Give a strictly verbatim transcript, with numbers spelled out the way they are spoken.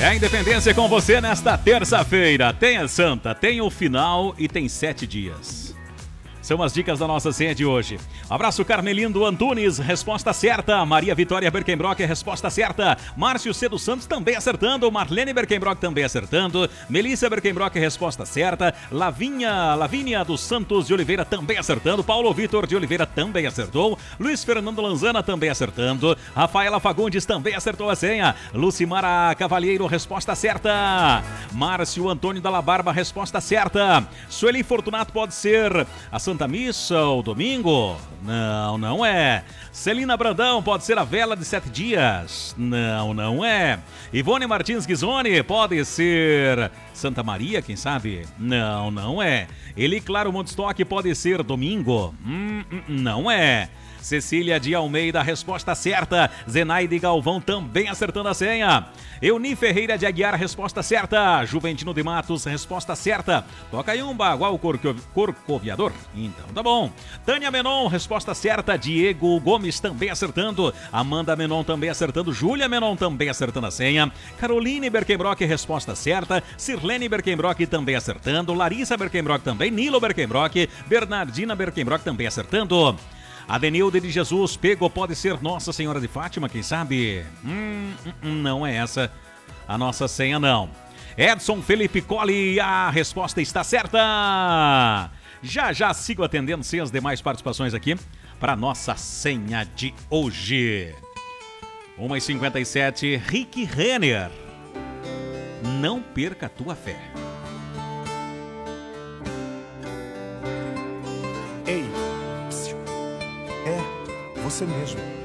É a Independência com você nesta terça-feira. Tem a Santa, tem o final e tem sete dias. São as dicas da nossa senha de hoje. Abraço Carmelindo Antunes, resposta certa. Maria Vitória Berkenbrock, resposta certa. Márcio C. dos Santos também acertando. Marlene Berkenbrock também acertando. Melissa Berkenbrock, resposta certa. Lavinha, Lavínia dos Santos de Oliveira também acertando. Paulo Vitor de Oliveira também acertou. Luiz Fernando Lanzana também acertando. Rafaela Fagundes também acertou a senha. Lucimara Cavalheiro, resposta certa. Márcio Antônio Dalla Barba, resposta certa. Sueli Fortunato pode ser a Santa Missa ou domingo? Não, não é. Celina Brandão pode ser a vela de sete dias? Não, não é. Ivone Martins Ghisoni pode ser Santa Maria, quem sabe? Não, não é. Eli Claro Montstock pode ser domingo? Hum, não é. Cecília de Almeida, resposta certa. Zenaide Galvão também acertando a senha. Euni Ferreira de Aguiar, resposta certa. Juventino de Matos, resposta certa. Toca aí um bagual corcoviador? Então tá bom. Tânia Menon, resposta certa. Diego Gomes também acertando. Amanda Menon também acertando. Júlia Menon também acertando a senha. Caroline Berkenbrock, resposta certa. Sirlene Berkenbrock também acertando. Larissa Berkenbrock também. Nilo Berkenbrock. Bernardina Berkenbrock também acertando. Adenilde de Jesus, pego pode ser Nossa Senhora de Fátima, quem sabe? Hum, não é essa a nossa senha, não. Edson Felipe Colli, a resposta está certa. Já já sigo atendendo sem as demais participações aqui para nossa senha de hoje. uma e cinquenta e sete, Rick Renner. Não perca a tua fé. Ei, é você mesmo.